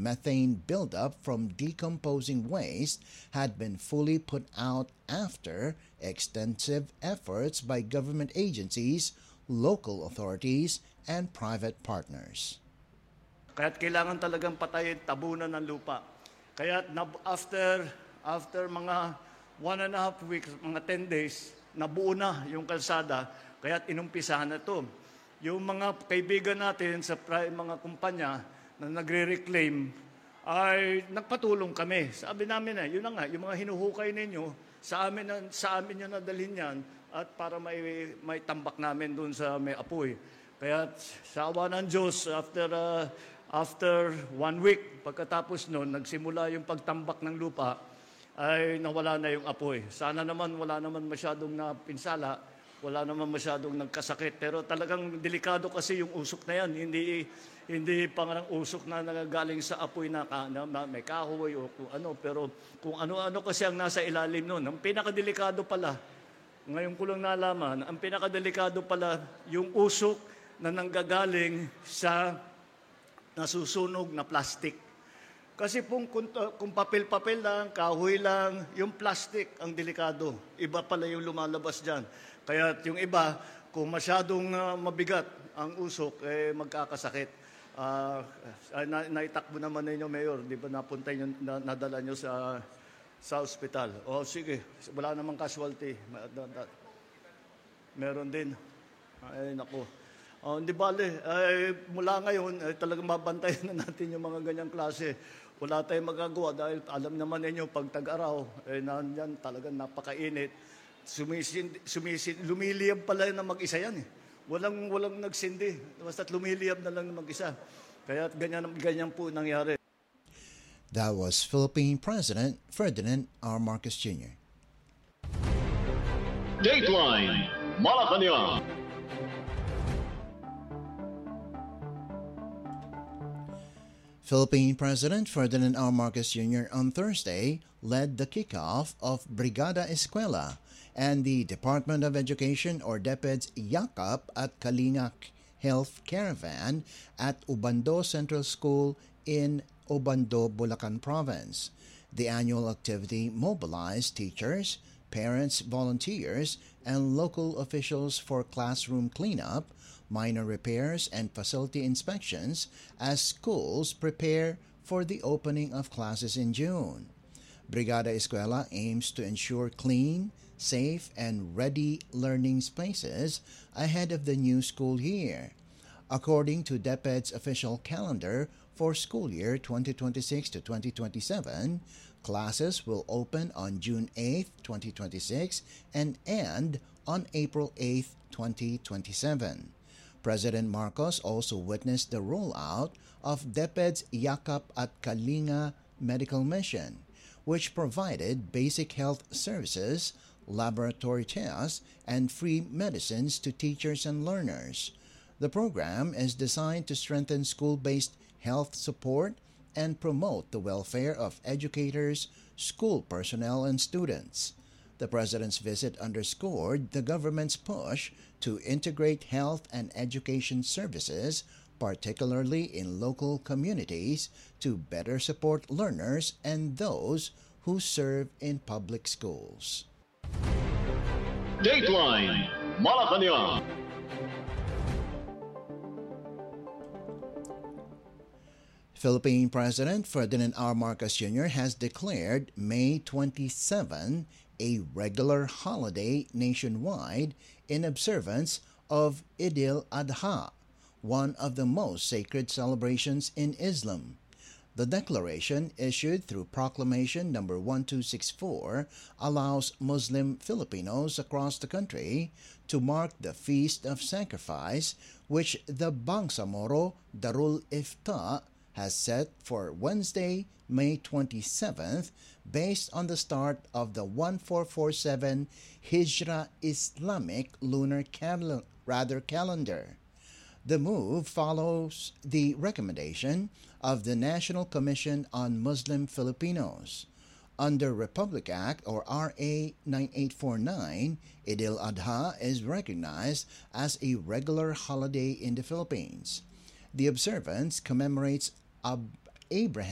methane buildup from decomposing waste had been fully put out after extensive efforts by government agencies, local authorities, and private partners. Kaya't kailangan talagang patayin, tabunan ng lupa. Kaya after mga 1.5 weeks, mga 10 days, nabuo na yung kalsada, kaya't inumpisahan na ito. Yung mga kaibigan natin sa mga kumpanya na nagre-reclaim, ay nagpatulong kami. Sabi namin yun na nga, yung mga hinuhukay ninyo, sa amin nyo nadalhin yan, at para may tambak namin doon sa may apoy. Kaya sa awa ng Diyos, after 1 week, pagkatapos noon, nagsimula yung pagtambak ng lupa, ay nawala na yung apoy. Sana naman wala naman masyadong napinsala, wala naman masyadong nagkasakit. Pero talagang delikado kasi yung usok na yan. Hindi pangarang usok na nagagaling sa apoy na may kahoy o kung ano. Pero kung ano-ano kasi ang nasa ilalim noon. Ang pinakadelikado pala, ngayon ko lang nalaman, ang pinakadelikado pala yung usok na nanggagaling sa nasusunog na plastic. Kasi kung papel-papel lang, kahoy lang, yung plastic ang delikado. Iba pala yung lumalabas dyan. Kaya yung iba, kung masyadong mabigat ang usok, magkakasakit. Naitakbo naman ninyo, Mayor. Di ba napunta nyo, nadala nyo sa ospital? O sige, wala namang casualty. Meron din. Ay, naku. Hindi bale, mula ngayon, talagang mabantayan na natin yung mga ganyang klase. Wala tayong magagawa dahil alam naman ninyo, pag tag-araw, yan talagang napakainit. Lumiliyab pala na mag-isa yan. Walang nagsindi. Basta't lumiliyab na lang na mag-isa. Kaya ganyan po nangyari. That was Philippine President Ferdinand R. Marcos Jr. Dateline Malacanang. Philippine President Ferdinand R. Marcos Jr. on Thursday led the kickoff of Brigada Eskwela and the Department of Education or DepEd's Yakap at Kalinga Health Caravan at Obando Central School in Obando, Bulacan Province. The annual activity mobilized teachers, parents, volunteers, and local officials for classroom cleanup, minor repairs, and facility inspections as schools prepare for the opening of classes in June. Brigada Eskwela aims to ensure clean, safe, and ready learning spaces ahead of the new school year. According to DepEd's official calendar for school year 2026 to 2027, classes will open on June 8, 2026 and end on April 8, 2027. President Marcos also witnessed the rollout of DepEd's Yakap at Kalinga Medical Mission, which provided basic health services, laboratory tests, and free medicines to teachers and learners. The program is designed to strengthen school-based health support and promote the welfare of educators, school personnel, and students. The President's visit underscored the government's push to integrate health and education services, particularly in local communities, to better support learners and those who serve in public schools. Dateline Malacanang. Philippine President Ferdinand R. Marcos Jr. has declared May 27 a regular holiday nationwide in observance of Eid al-Adha, one of the most sacred celebrations in Islam. The declaration, issued through Proclamation No. 1264, allows Muslim Filipinos across the country to mark the Feast of Sacrifice, which the Bangsamoro Darul Ifta has set for Wednesday, May 27th, based on the start of the 1447 Hijra Islamic lunar calendar. The move follows the recommendation of the National Commission on Muslim Filipinos. Under Republic Act or RA 9849, Eid al-Adha is recognized as a regular holiday in the Philippines. The observance commemorates Abraham